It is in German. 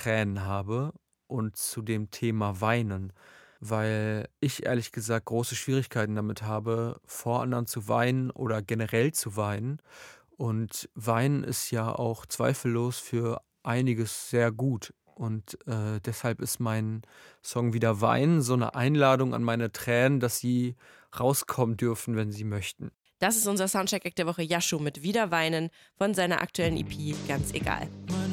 Tränen habe und zu dem Thema Weinen, weil ich ehrlich gesagt große Schwierigkeiten damit habe, vor anderen zu weinen oder generell zu weinen. Und Weinen ist ja auch zweifellos für einiges sehr gut. Und deshalb ist mein Song „Wieder weinen" so eine Einladung an meine Tränen, dass sie rauskommen dürfen, wenn sie möchten. Das ist unser Soundcheck-Act der Woche, Yashu mit Wieder weinen von seiner aktuellen EP Ganz egal.